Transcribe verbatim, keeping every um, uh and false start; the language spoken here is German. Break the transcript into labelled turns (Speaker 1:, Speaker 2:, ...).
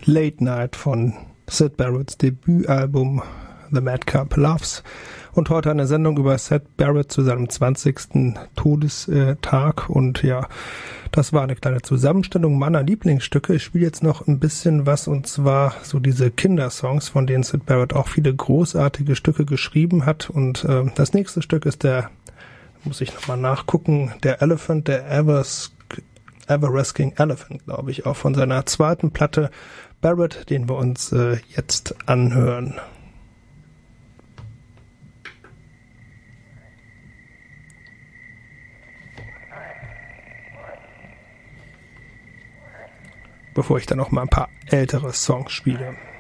Speaker 1: Late Night von Syd Barretts Debütalbum The Madcap Loves. Und heute eine Sendung über Syd Barrett zu seinem zwanzigsten Todestag. Und ja, das war eine kleine Zusammenstellung meiner Lieblingsstücke. Ich spiele jetzt noch ein bisschen was, und zwar so diese Kindersongs, von denen Syd Barrett auch viele großartige Stücke geschrieben hat. Und äh, das nächste Stück ist der, muss ich nochmal nachgucken, der Elephant, der Evers, Everlasting Elephant, glaube ich, auch von seiner zweiten Platte Barrett, den wir uns äh, jetzt anhören. Bevor ich dann noch mal ein paar ältere Songs spiele.